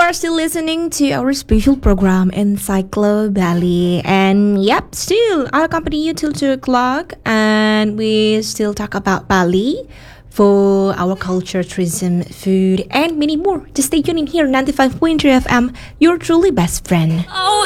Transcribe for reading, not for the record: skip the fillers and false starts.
are still listening to our special program Encyclo Bali. And yep, still I'll accompany you till 2 o'clock. And we still talk about Bali for our culture, tourism, food, and many more. Just stay tuned in here, 95.3 FM, your truly best friend. Oh,